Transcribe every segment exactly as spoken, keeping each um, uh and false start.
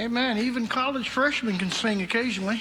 Amen. Even college freshmen can sing occasionally.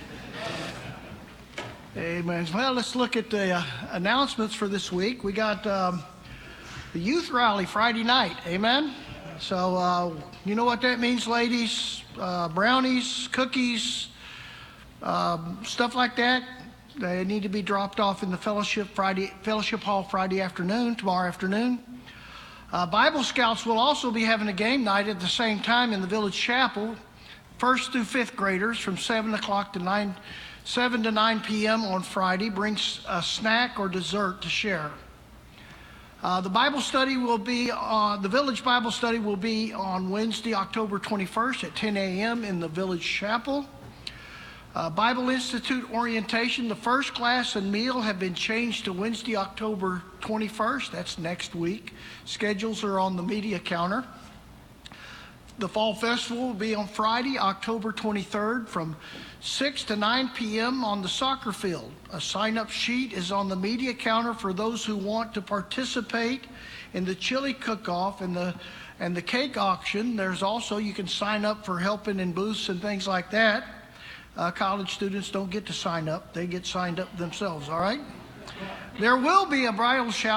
Amen. Well, let's look at the uh, announcements for this week. We got um, the youth rally Friday night. Amen. So uh, you know what that means, ladies? Uh, brownies, cookies, um, stuff like that. They need to be dropped off in the fellowship Friday fellowship hall Friday afternoon, tomorrow afternoon. Uh, Bible Scouts will also be having a game night at the same time in the village chapel, first through fifth graders from seven o'clock to nine, seven to nine p.m. on Friday. Bring a snack or dessert to share. Uh, the Bible study will be on, the village Bible study will be on Wednesday, October twenty-first at ten a.m. in the village chapel. Uh, Bible Institute orientation, the first class and meal have been changed to Wednesday, October twenty-first. That's next week. Schedules are on the media counter. The Fall Festival will be on Friday, October twenty-third from six to nine p.m. on the soccer field. A sign-up sheet is on the media counter for those who want to participate in the chili cook-off and the, and the cake auction. There's also, you can sign up for helping in booths and things like that. Uh, college students don't get to sign up. They get signed up themselves, all right? There will be a bridal shower